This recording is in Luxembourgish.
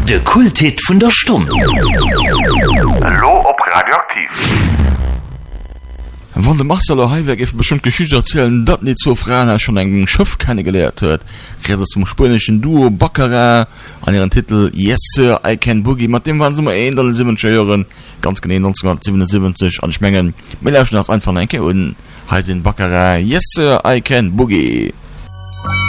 De Kulthit vun der Stunde. Hallo op Radioaktiv. Wann de Marcel Heiwerk ef bestimmt Geschichte erzählen, dat net so Frauen schon engem Schiff kennengelehrt huet. Redet zum spanischen Duo Baccarat an ihren Titel Yes Sir, I Can Boogie. Mit dem waren sie mal 1,7 ganz genau 1977 an Schmengen. Wir lauschen das einfach ein und heißen Baccarat Yes Sir, I Can Boogie.